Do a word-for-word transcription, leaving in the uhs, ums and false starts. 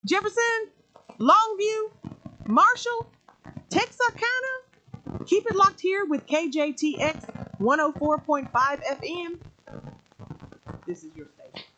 Jefferson, Longview, Marshall, Texarkana. Keep it locked here with K J T X one oh four point five F M. This is your station.